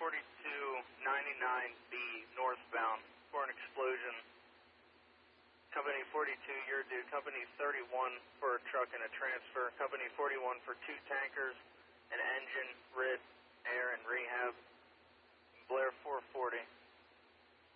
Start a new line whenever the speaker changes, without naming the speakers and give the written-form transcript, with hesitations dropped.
4299B northbound for an explosion. Company 42, you're due. Company 31 for a truck and a transfer. Company 41 for 2 tankers, an engine,